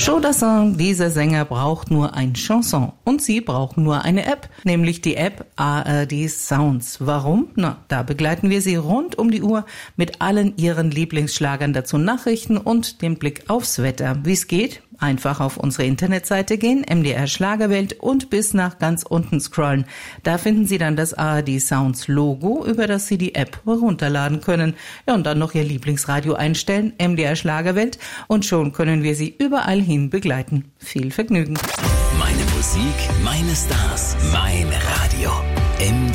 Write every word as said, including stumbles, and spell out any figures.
Jodassin, dieser Sänger braucht nur ein Chanson und Sie brauchen nur eine App, nämlich die App A R D Sounds. Warum? Na, da begleiten wir Sie rund um die Uhr mit allen Ihren Lieblingsschlagern, dazu Nachrichten und dem Blick aufs Wetter. Wie es geht? Einfach auf unsere Internetseite gehen, M D R Schlagerwelt, und bis nach ganz unten scrollen. Da finden Sie dann das A R D Sounds Logo, über das Sie die App herunterladen können. Ja, und dann noch Ihr Lieblingsradio einstellen, M D R Schlagerwelt, und schon können wir Sie überall hin begleiten. Viel Vergnügen. Meine Musik, meine Stars, mein Radio. M